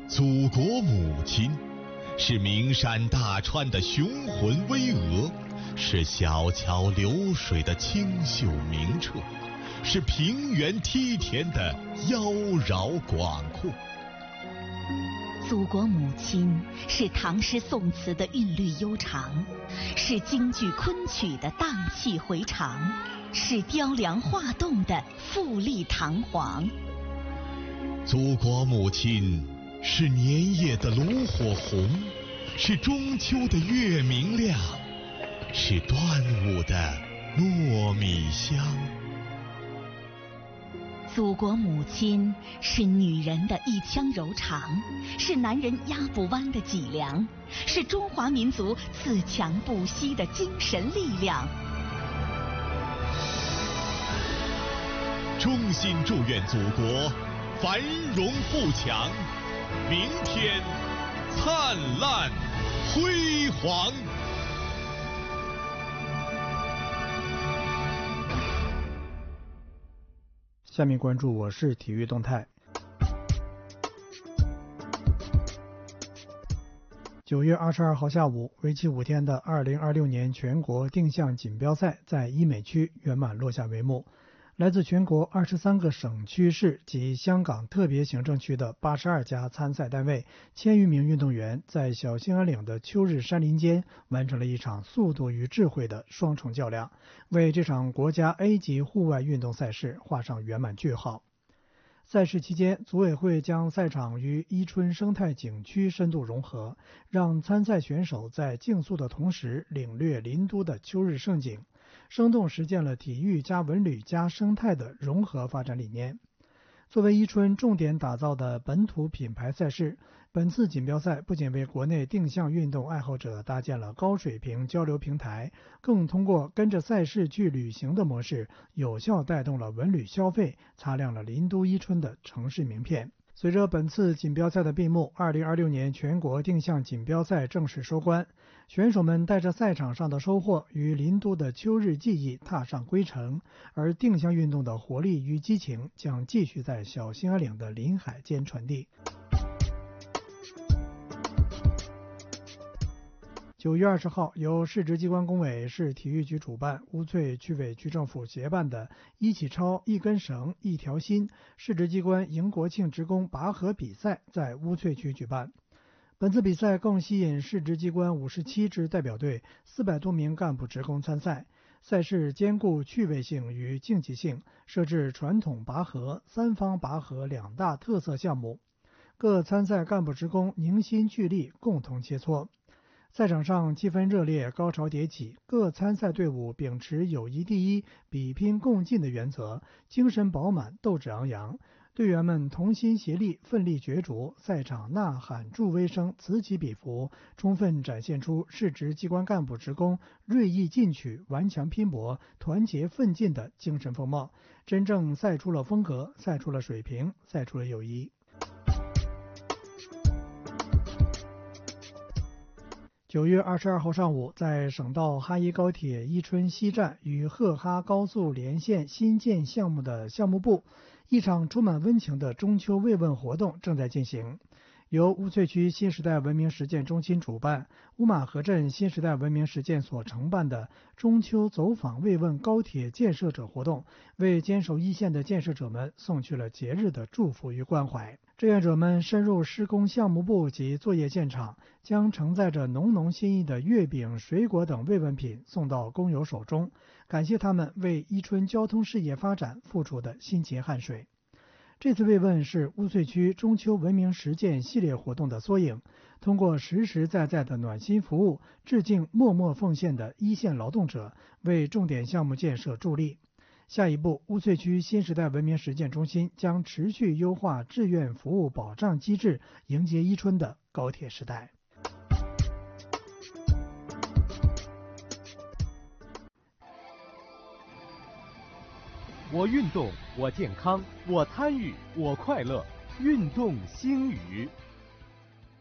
祖国母亲是名山大川的雄浑巍峨，是小桥流水的清秀明澈，是平原梯田的妖娆广阔。 祖国母亲是唐诗宋词的韵律悠长，是京剧昆曲的荡气回肠，是雕梁画栋的富丽堂皇。 祖国母亲是年夜的炉火红，是中秋的月明亮，是端午的糯米香。 祖国母亲是女人的一腔柔肠，是男人压不弯的脊梁，是中华民族自强不息的精神力量。 衷心祝愿祖国繁荣富强，明天灿烂辉煌。 下面关注我市体育动态。9月22号下午，为期5天的2026年全国定向锦标赛在医美区圆满落下帷幕。来自全国23个省区市及香港特别行政区的82家参赛单位，1000余名运动员在小兴安岭的秋日山林间完成了一场速度与智慧的双重较量，为这场国家 A 级户外运动赛事画上圆满句号。赛事期间，组委会将赛场与伊春生态景区深度融合，让参赛选手在竞速的同时领略林都的秋日盛景，生动实践了体育加文旅加生态的融合发展理念。作为伊春重点打造的本土品牌赛事，本次锦标赛不仅为国内定向运动爱好者搭建了高水平交流平台，更通过跟着赛事去旅行的模式，有效带动了文旅消费，擦亮了林都伊春的城市名片。随着本次锦标赛的闭幕，2026年全国定向锦标赛正式收官，选手们带着赛场上的收获与林都的秋日记忆踏上归程，而定向运动的活力与激情将继续在小兴安岭的林海间传递。9月20号，由市直机关工委、市体育局主办，乌翠区委区政府协办的一起超一根绳一条心市直机关迎国庆职工拔河比赛在乌翠区举办。本次比赛共吸引市直机关57支代表队、400多名干部职工参赛。赛事兼顾趣味性与竞技性，设置传统拔河、三方拔河2大特色项目，各参赛干部职工凝心聚力，共同切磋。赛场上气氛热烈，高潮迭起，各参赛队伍秉持友谊第一、比拼共进的原则，精神饱满，斗志昂扬。队员们同心协力，奋力角逐，赛场呐喊助威声此起彼伏，充分展现出市直机关干部职工锐意进取、顽强拼搏、团结奋进的精神风貌，真正赛出了风格，赛出了水平，赛出了友谊。9月22号上午，在省道哈一高铁伊春西站与赫哈高速连线新建项目的项目部，一场充满温情的中秋慰问活动正在进行。由乌翠区新时代文明实践中心主办，乌马河镇新时代文明实践所承办的中秋走访慰问高铁建设者活动，为坚守一线的建设者们送去了节日的祝福与关怀。志愿者们深入施工项目部及作业现场，将承载着浓浓心意的月饼、水果等慰问品送到工友手中，感谢他们为伊春交通事业发展付出的辛勤汗水。这次慰问是乌翠区中秋文明实践系列活动的缩影，通过实实在在的暖心服务，致敬默默奉献的一线劳动者，为重点项目建设助力。下一步，乌翠区新时代文明实践中心将持续优化志愿服务保障机制，迎接伊春的高铁时代。 我运动，我健康，我参与，我快乐。运动星语。